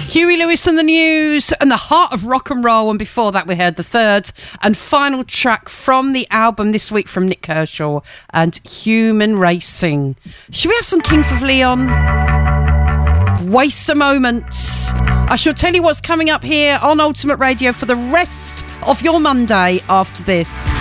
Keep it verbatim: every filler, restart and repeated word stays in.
Huey Lewis and the News and the Heart of Rock and Roll. And before that, we heard the third and final track from the album this week from Nick Kershaw and Human Racing. Should we have some Kings of Leon? Waste a moment. I shall tell you what's coming up here on Ultimate Radio for the rest of your Monday after this.